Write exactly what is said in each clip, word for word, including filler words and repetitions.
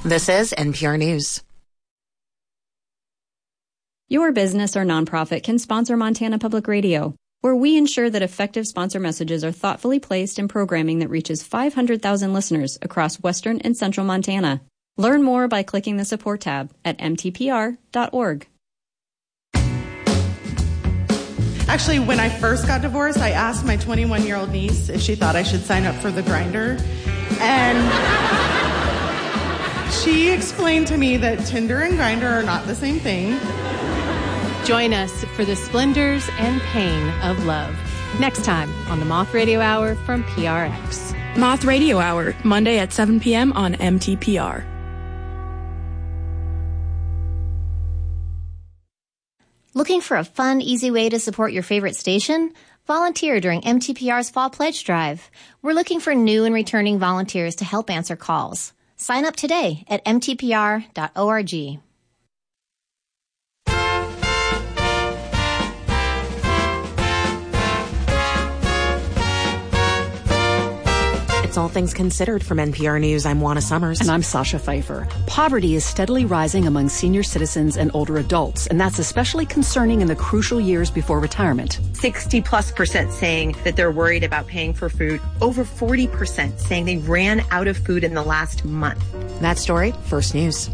This is N P R News. Your business or nonprofit can sponsor Montana Public Radio, where we ensure that effective sponsor messages are thoughtfully placed in programming that reaches five hundred thousand listeners across western and central Montana. Learn more by clicking the support tab at m t p r dot org. Actually, when I first got divorced, I asked my twenty-one-year-old niece if she thought I should sign up for the Grindr. And she explained to me that Tinder and Grindr are not the same thing. Join us for the splendors and pain of love. Next time on the Moth Radio Hour from P R X. Moth Radio Hour, Monday at seven p.m. on M T P R. Looking for a fun, easy way to support your favorite station? Volunteer during M T P R's Fall Pledge Drive. We're looking for new and returning volunteers to help answer calls. Sign up today at m t p r dot org. It's All Things Considered from N P R News. I'm Juana Summers. And I'm Sasha Pfeiffer. Poverty is steadily rising among senior citizens and older adults, and that's especially concerning in the crucial years before retirement. sixty plus percent saying that they're worried about paying for food. Over forty percent saying they ran out of food in the last month. That story, First News.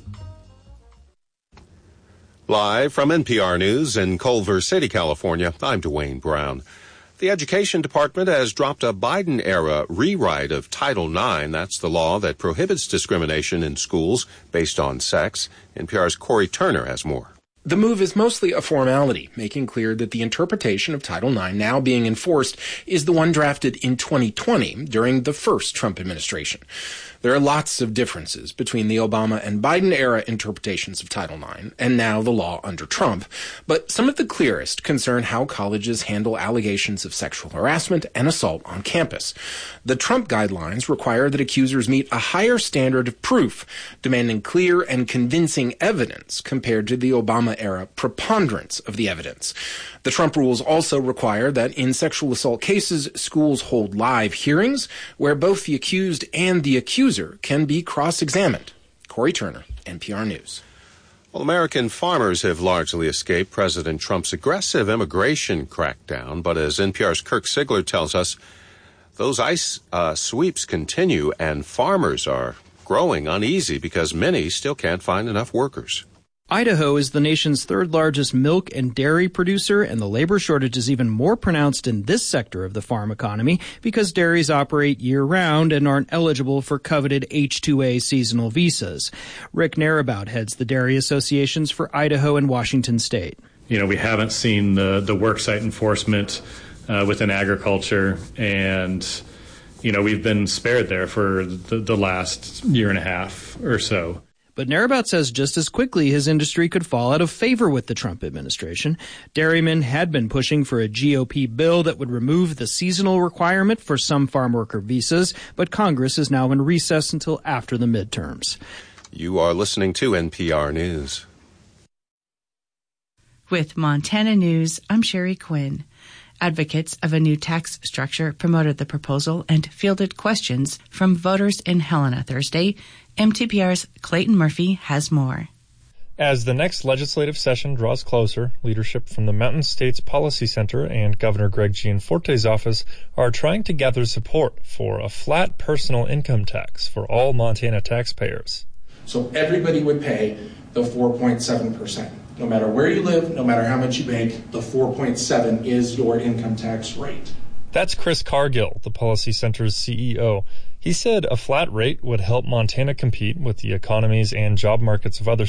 Live from N P R News in Culver City, California, I'm Dwayne Brown. The Education Department has dropped a Biden-era rewrite of Title nine. That's the law that prohibits discrimination in schools based on sex. N P R's Corey Turner has more. The move is mostly a formality, making clear that the interpretation of Title nine now being enforced is the one drafted in twenty twenty during the first Trump administration. There are lots of differences between the Obama and Biden-era interpretations of Title nine and now the law under Trump, but some of the clearest concern how colleges handle allegations of sexual harassment and assault on campus. The Trump guidelines require that accusers meet a higher standard of proof, demanding clear and convincing evidence compared to the Obama-era preponderance of the evidence. The Trump rules also require that in sexual assault cases, schools hold live hearings where both the accused and the accuser can be cross-examined. Corey Turner, N P R News. Well, American farmers have largely escaped President Trump's aggressive immigration crackdown, but as N P R's Kirk Sigler tells us, those ice uh, sweeps continue and farmers are growing uneasy because many still can't find enough workers. Idaho is the nation's third largest milk and dairy producer, and the labor shortage is even more pronounced in this sector of the farm economy because dairies operate year-round and aren't eligible for coveted H two A seasonal visas. Rick Narabout heads the dairy associations for Idaho and Washington State. You know, we haven't seen the, the worksite enforcement uh, within agriculture, and, you know, we've been spared there for the, the last year and a half or so. But Narabout says just as quickly his industry could fall out of favor with the Trump administration. Dairymen had been pushing for a G O P bill that would remove the seasonal requirement for some farm worker visas, but Congress is now in recess until after the midterms. You are listening to N P R News. With Montana News, I'm Sherry Quinn. Advocates of a new tax structure promoted the proposal and fielded questions from voters in Helena Thursday. M T P R's Clayton Murphy has more. As the next legislative session draws closer, leadership from the Mountain States Policy Center and Governor Greg Gianforte's office are trying to gather support for a flat personal income tax for all Montana taxpayers. So everybody would pay the four point seven percent. No matter where you live, no matter how much you make, the four point seven is your income tax rate. That's Chris Cargill, the Policy Center's C E O. He said a flat rate would help Montana compete with the economies and job markets of other